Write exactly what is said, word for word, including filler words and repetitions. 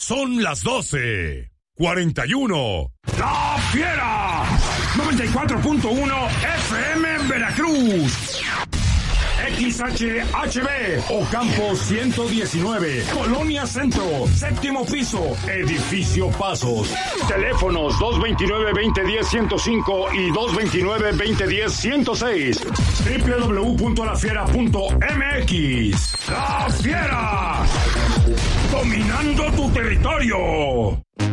Son las doce. cuarenta y uno. ¡La Fiera! noventa y cuatro punto uno F M en Veracruz. X H H B, Ocampo ciento diecinueve, Colonia Centro, séptimo piso, Edificio Pasos. Teléfonos dos veintinueve, veinte diez, ciento cinco y dos veintinueve, veinte diez, ciento seis. doble u doble u doble u punto la fiera punto m x. ¡La Fiera! Dominando tu territorio.